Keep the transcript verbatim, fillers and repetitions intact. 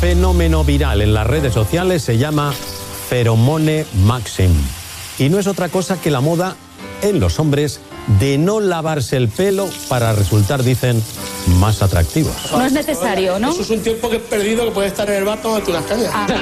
fenómeno viral en las redes sociales se llama Pheromone Maxim. Y no es otra cosa que la moda en los hombres de no lavarse el pelo para resultar, dicen, más atractivos. No es necesario, ¿no? Eso es un tiempo que es perdido, que puede estar en el bar tomándote unas cañas. Ah.